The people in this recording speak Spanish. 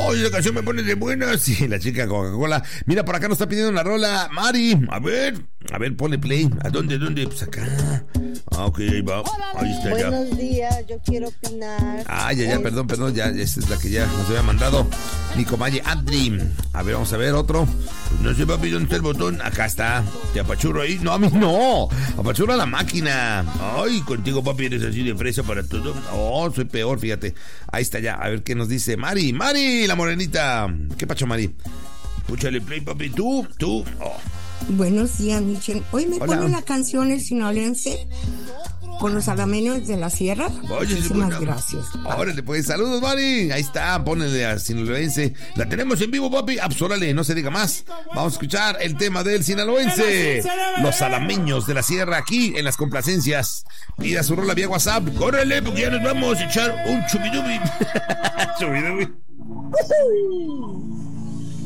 Oye, la canción me pone de buenas. Sí, la chica Coca-Cola. Mira, por acá nos está pidiendo una rola. Mari, a ver, ponle play. ¿A dónde? Pues acá. Ok, ahí va. Ahí está ya. Buenos días, yo quiero opinar. Ya, perdón, ya, esta es la que ya nos había mandado Nicomalle Adri. A ver, vamos a ver otro. No se va a pedir dónde está el botón. Acá está. Te apachurro ahí. No, a mí no. Apachurro a la máquina. Ay, contigo, papi, eres así de fresa para todo. Oh, soy peor, fíjate. Ahí está ya. A ver qué nos dice Mari, la morenita. ¿Qué pacho, Mari? Púchale play, papi. Tú. Oh. Buenos días, Michelle. Hoy me Hola. pone la canción El Sinaloense con los alameños de la sierra. Oye, Muchísimas bueno. gracias. Órale, pues, saludos, Mari. Ahí está, ponele a Sinaloense. La tenemos en vivo, papi. Órale, no se diga más. Vamos a escuchar el tema del Sinaloense. Los alameños de la sierra aquí en las complacencias. Pida su rola vía WhatsApp. Córrele, porque ya nos vamos a echar un chubidubi. Chubidubi.